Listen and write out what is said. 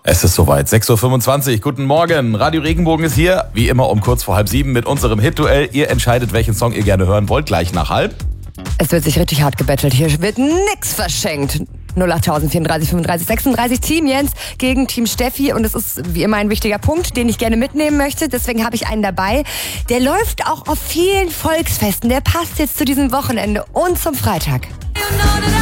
Es ist soweit, 6.25 Uhr, guten Morgen. Radio Regenbogen ist hier, wie immer um kurz vor 6:30 mit unserem Hit-Duell. Ihr entscheidet, welchen Song ihr gerne hören wollt, gleich nach 6:30. Es wird sich richtig hart gebettelt, hier wird nix verschenkt. 08000 34 35 36, Team Jens gegen Team Steffi. Und es ist wie immer ein wichtiger Punkt, den ich gerne mitnehmen möchte. Deswegen habe ich einen dabei. Der läuft auch auf vielen Volksfesten. Der passt jetzt zu diesem Wochenende und zum Freitag.